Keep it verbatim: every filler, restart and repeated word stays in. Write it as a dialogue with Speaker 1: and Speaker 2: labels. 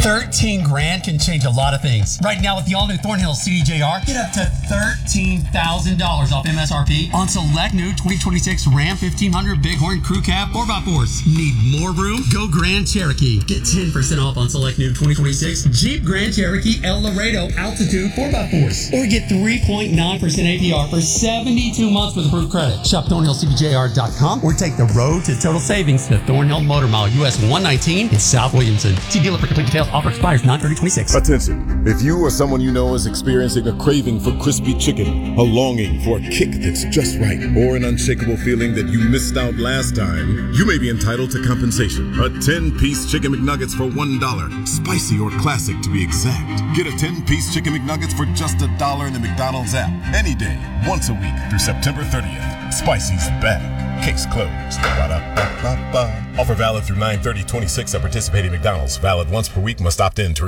Speaker 1: thirteen grand can change a lot of things. Right now with the all-new Thornhill C D J R, get up to thirteen thousand dollars off M S R P on select new twenty twenty-six Ram fifteen hundred Bighorn Crew Cab four by fours. Need more room? Go Grand Cherokee. Get ten percent off on select new twenty twenty-six Jeep Grand Cherokee El Laredo Altitude four by fours. Or get three point nine percent A P R for seventy-two months with approved credit. Shop Thornhill C D J R dot com or take the road to total savings to Thornhill Motor Mile U S one nineteen in South Williamson. See dealer for complete details. Offer expires nine thirty twenty-six.
Speaker 2: Attention. If you or someone you know is experiencing a craving for crispy chicken, a longing for a kick that's just right, or an unshakable feeling that you missed out last time, you may be entitled to compensation. A ten-piece Chicken McNuggets for one dollar. Spicy or classic to be exact. Get a ten-piece Chicken McNuggets for just a dollar in the McDonald's app. Any day, once a week through September thirtieth. Spicy's back. Case closed. Ba-da-ba-ba-ba. Offer valid through nine thirty twenty-six at participating McDonald's. Valid once per week. Must opt in to